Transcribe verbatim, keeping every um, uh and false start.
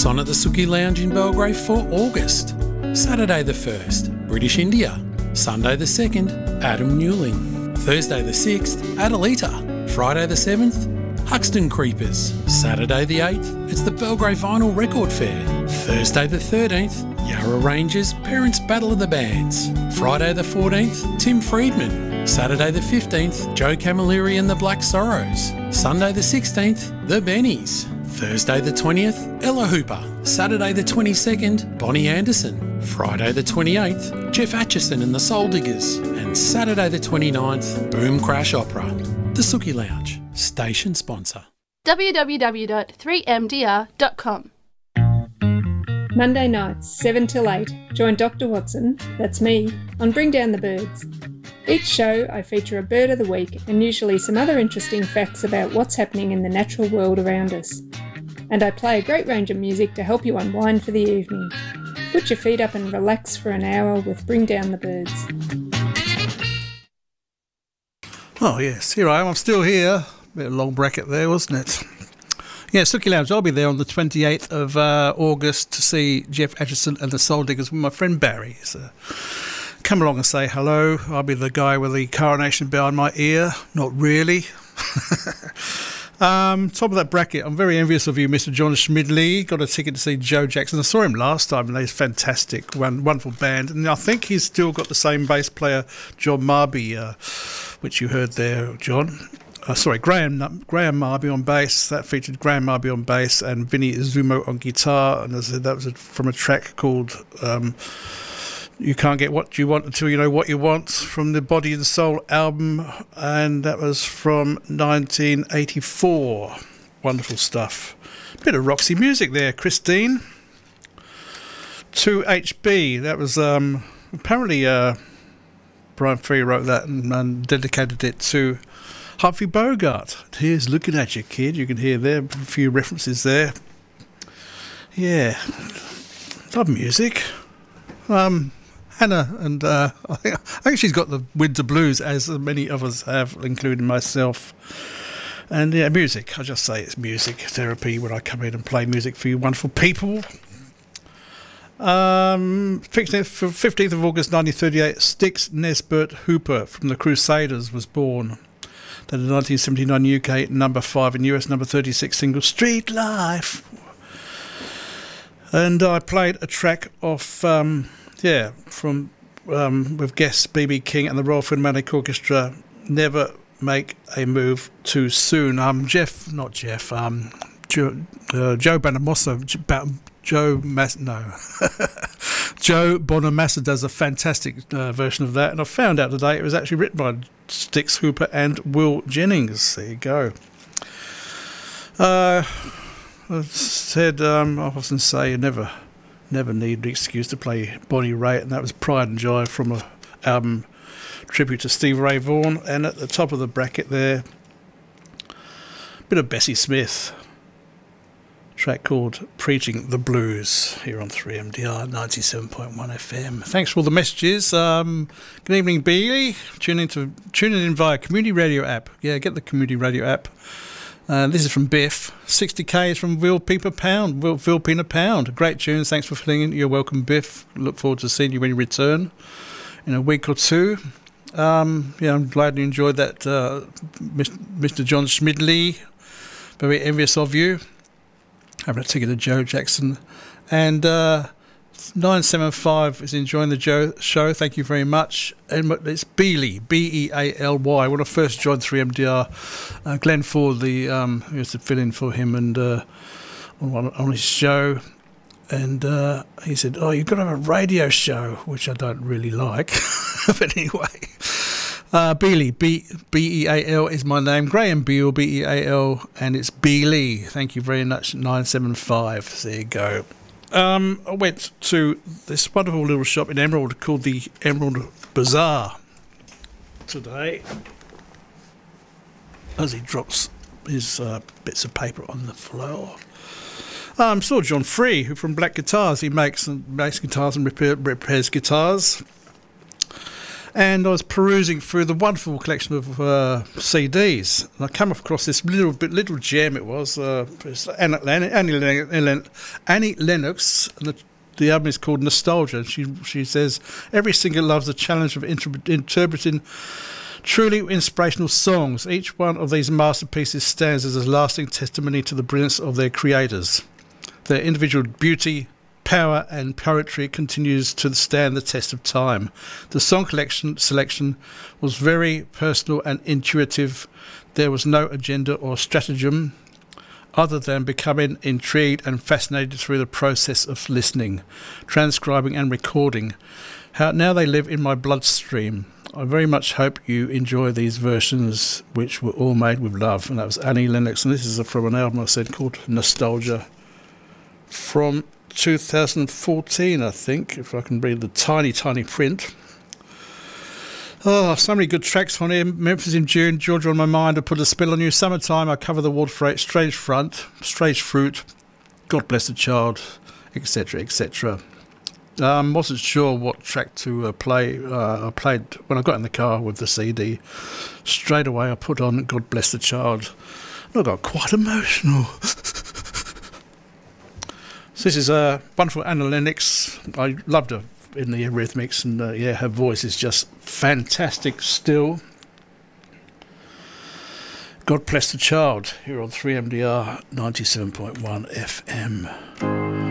What's on at the Suki Lounge in Belgrave for August? Saturday the first, British India. Sunday the second, Adam Newling. Thursday the sixth, Adelita. Friday the seventh, Huxton Creepers. Saturday the eighth, it's the Belgrave Vinyl Record Fair. Thursday the thirteenth, Yarra Rangers Parents Battle of the Bands. Friday the fourteenth, Tim Friedman. Saturday the fifteenth, Joe Camilleri and the Black Sorrows. Sunday the sixteenth, The Bennies. Thursday the twentieth, Ella Hooper. Saturday the twenty-second, Bonnie Anderson. Friday the twenty-eighth, Jeff Atchison and the Soul Diggers. And Saturday the twenty-ninth, Boom Crash Opera. The Suki Lounge, station sponsor. w w w dot three m d r dot com. Monday nights, seven till eight, join Doctor Watson, that's me, on Bring Down the Birds. Each show I feature a bird of the week and usually some other interesting facts about what's happening in the natural world around us. And I play a great range of music to help you unwind for the evening. Put your feet up and relax for an hour with Bring Down the Birds. Oh yes, here I am, I'm still here. Bit of a long bracket there, wasn't it? Yeah, Suki Lounge, I'll be there on the twenty-eighth of uh, August to see Jeff Atchison and the Soul Diggers with my friend Barry. So come along and say hello. I'll be the guy with the coronation behind my ear. Not really. um, top of that bracket, I'm very envious of you, Mister John Schmidley. Got a ticket to see Joe Jackson. I saw him last time and he's fantastic, one wonderful band. And I think he's still got the same bass player, John Marby, uh, which you heard there, John. Uh, sorry, Graham Graham Marby on bass. That featured Graham Marby on bass and Vinny Zumo on guitar. And as I said, that was a, from a track called um, You Can't Get What You Want Until You Know What You Want from the Body and Soul album. And that was from nineteen eighty-four. Wonderful stuff. Bit of Roxy music there, Christine. two H B. That was um, apparently uh, Brian Ferry wrote that and, and dedicated it to Humphrey Bogart. Here's Looking At You, Kid. You can hear there a few references there. Yeah, love music. Um, Hannah and uh, I think I think she's got the winter blues, as many of us have, including myself. And yeah, music. I just say it's music therapy when I come in and play music for you wonderful people. Um, fifteenth of August nineteen thirty-eight, Styx Nesbert Hooper from the Crusaders was born. The nineteen seventy-nine U K number five and U S number thirty-six single Street Life. And I played a track off, um, yeah, from um, with guests B B King and the Royal Philharmonic Orchestra, Never Make a Move Too Soon. Um, Jeff, not Jeff, um, Joe, uh, Joe Bonamassa, Joe Mass, no, Joe Bonamassa does a fantastic uh, version of that, and I found out today it was actually written by Styx Hooper and Will Jennings. There you go. Uh, I said um, I often say you never, never need an excuse to play Bonnie Raitt, and that was Pride and Joy from a album tribute to Steve Ray Vaughan. And at the top of the bracket there, a bit of Bessie Smith. Track called Preaching the Blues here on three M D R ninety-seven point one F M. Thanks for all the messages. Um, good evening, Bealey. Tune in, to, tune in via Community Radio app. Yeah, get the Community Radio app. Uh, this is from Biff. sixty K is from Will Peeper Pound. Will, Will Peter Pound. Great tunes. Thanks for filling in. You're welcome, Biff. Look forward to seeing you when you return in a week or two. Um, yeah, I'm glad you enjoyed that, uh, Mister John Schmidley. Very envious of you. Having a ticket to Joe Jackson. And uh, nine seven five is enjoying the Joe show. Thank you very much. And it's Bealey, B E A L Y. When I first joined three M D R, uh, Glenn Ford, the um, who used to fill in for him and uh, on, on his show. And uh, he said, oh, you've got to have a radio show, which I don't really like. But anyway, uh, Bealey, B E A L is my name. Graham Beale, B E A L, and it's Bealey. Thank you very much, nine seven five. There you go. Um, I went to this wonderful little shop in Emerald called the Emerald Bazaar today. As he drops his uh, bits of paper on the floor. Um, saw John Free, who from Black Guitars. He makes and makes guitars and repair, repairs guitars. And I was perusing through the wonderful collection of uh, C Ds, and I came across this little bit, little gem. It was uh, Annie, Annie, Annie, Annie Lennox, and the, the album is called Nostalgia. She she says every singer loves the challenge of inter- interpreting truly inspirational songs. Each one of these masterpieces stands as a lasting testimony to the brilliance of their creators. Their individual beauty, power and poetry continues to stand the test of time. The song collection selection was very personal and intuitive. There was no agenda or stratagem other than becoming intrigued and fascinated through the process of listening, transcribing and recording. How now they live in my bloodstream. I very much hope you enjoy these versions, which were all made with love. And that was Annie Lennox, and this is from an album I said called Nostalgia from two thousand fourteen, I think, if I can read the tiny, tiny print. Oh, so many good tracks on here. Memphis in June, Georgia on My Mind, I Put a Spell on You, Summertime, I Cover the Water Freight, Strange Front, Strange Fruit, God Bless the Child, et cetera, et cetera. Um, wasn't sure what track to uh, play. Uh, I played, when I got in the car with the C D, straight away I put on God Bless the Child. And I got quite emotional. So this is a uh, wonderful Annie Lennox. I loved her in the Eurythmics, and uh, yeah, her voice is just fantastic still. God Bless the Child here on three M D R ninety-seven point one F M.